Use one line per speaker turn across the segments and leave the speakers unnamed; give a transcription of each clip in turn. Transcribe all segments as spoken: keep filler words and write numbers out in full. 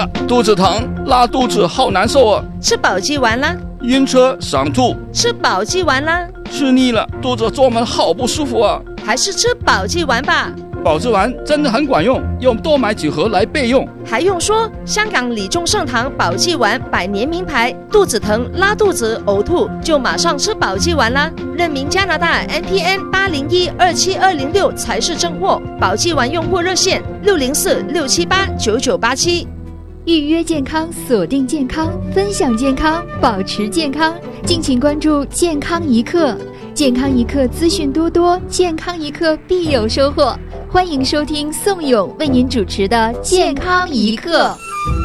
了，肚子疼，拉肚子好难受啊。
吃保济丸啦。
晕车想吐，
吃保济丸啦。
吃腻了，肚子做梦好不舒服啊。
还是吃保济丸吧。
保济丸真的很管用，用多买几盒来备用。
还用说，香港李中盛堂保济丸百年名牌，肚子疼、拉肚子、呕吐就马上吃保济丸啦。认明加拿大 N P N 八零一二七二零六才是正货。保济丸用户热线六零四六七八九九八七。
预约健康，锁定健康，分享健康，保持健康。敬请关注健康一刻，健康一刻资讯多多，健康一刻必有收获。欢迎收听宋勇为您主持的健康一刻。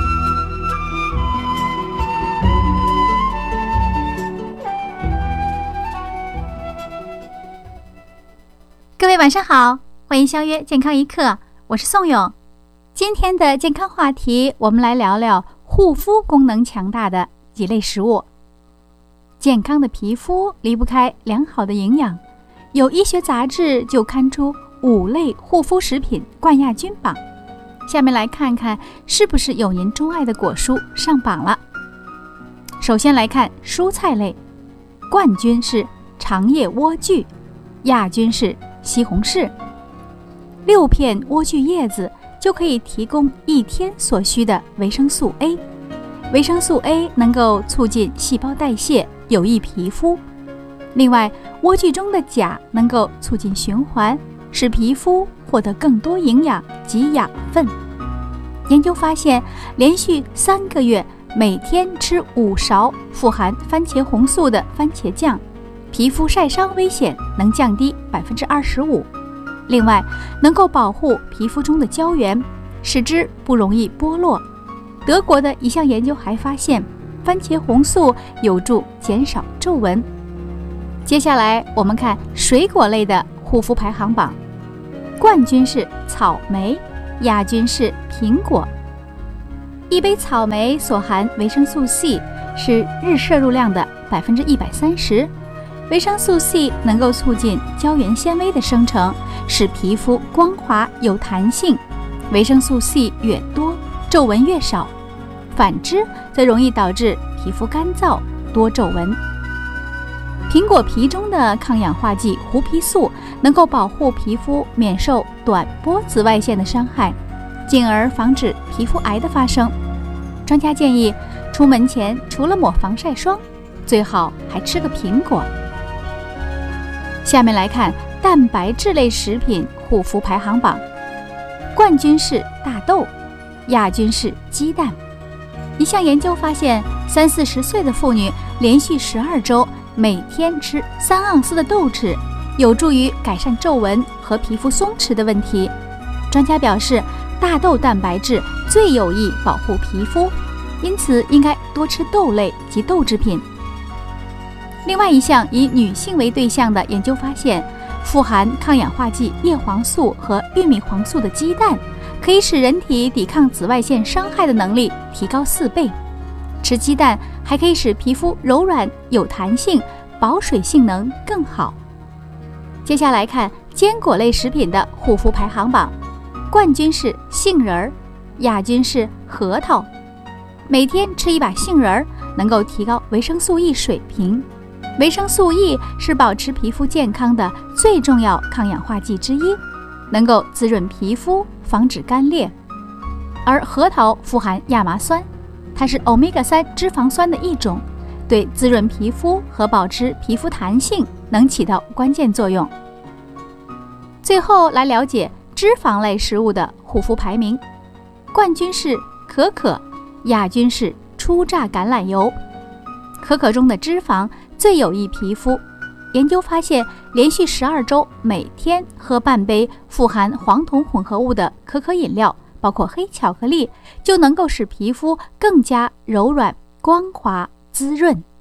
各位晚上好，欢迎相约健康一刻，我是宋勇。今天的健康话题，我们来聊聊护肤功能强大的几类食物。健康的皮肤离不开良好的营养，有医学杂志就刊出五类护肤食品冠亚军榜。下面来看看是不是有您钟爱的果蔬上榜了。首先来看蔬菜类，冠军是长叶莴苣，亚军是西红柿。六片莴苣叶子就可以提供一天所需的维生素 A。 维生素 A 能够促进细胞代谢，有益皮肤。另外，莴苣中的钾能够促进循环，使皮肤获得更多营养及养分。研究发现，连续三个月每天吃五勺富含番茄红素的番茄酱，皮肤晒伤危险能降低 百分之二十五。另外，能够保护皮肤中的胶原，使之不容易剥落。德国的一项研究还发现，番茄红素有助减少皱纹。接下来我们看水果类的护肤排行榜，冠军是草莓，亚军是苹果。一杯草莓所含维生素 C 是日摄入量的 百分之一百三十。维生素 C 能够促进胶原纤维的生成，使皮肤光滑有弹性。维生素 C 越多，皱纹越少，反之则容易导致皮肤干燥多皱纹。苹果皮中的抗氧化剂胡皮素能够保护皮肤免受短波紫外线的伤害，进而防止皮肤癌的发生。专家建议，出门前除了抹防晒霜，最好还吃个苹果。下面来看蛋白质类食品护肤排行榜，冠军是大豆，亚军是鸡蛋。一项研究发现，三四十岁的妇女连续十二周每天吃三盎司的豆豉，有助于改善皱纹和皮肤松弛的问题。专家表示，大豆蛋白质最有益保护皮肤，因此应该多吃豆类及豆制品。另外一项以女性为对象的研究发现，富含抗氧化剂叶黄素和玉米黄素的鸡蛋，可以使人体抵抗紫外线伤害的能力提高四倍。吃鸡蛋还可以使皮肤柔软有弹性，保水性能更好。接下来看坚果类食品的护肤排行榜，冠军是杏仁，亚军是核桃。每天吃一把杏仁能够提高维生素 E 水平。维生素 E 是保持皮肤健康的最重要抗氧化剂之一，能够滋润皮肤，防止干裂。而核桃富含亚麻酸，它是 欧米伽三 脂肪酸的一种，对滋润皮肤和保持皮肤弹性能起到关键作用。最后来了解脂肪类食物的护肤排名，冠军是可可，亚军是初榨橄榄油。可可中的脂肪最有益皮肤。研究发现，连续十二周每天喝半杯富含黄酮混合物的可可饮料，包括黑巧克力，就能够使皮肤更加柔软、光滑、滋润。